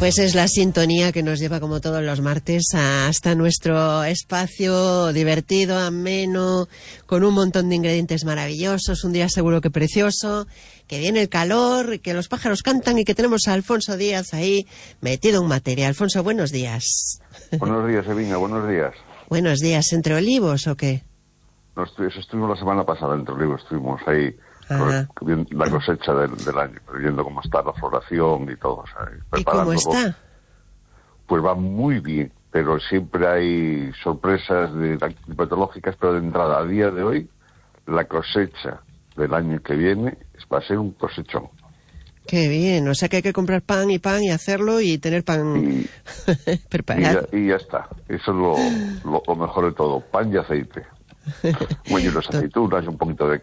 Pues es la sintonía que nos lleva como todos los martes hasta nuestro espacio divertido, ameno, con un montón de ingredientes maravillosos, un día seguro que precioso, que viene el calor, que los pájaros cantan y que tenemos a Alfonso Díaz ahí metido en materia. Alfonso, buenos días. Buenos días, Evina, buenos días. Buenos días, ¿entre olivos o qué? No, estuvimos la semana pasada entre olivos, estuvimos ahí viendo la cosecha del año, viendo cómo está la floración y todo. O sea, ¿Y cómo está? Pues va muy bien, pero siempre hay sorpresas climatológicas, pero de entrada, a día de hoy, la cosecha del año que viene va a ser un cosechón. Qué bien, o sea que hay que comprar pan y hacerlo y tener pan preparado. Y ya está, eso es lo mejor de todo, pan y aceite. Bueno, y las aceitunas y un poquito de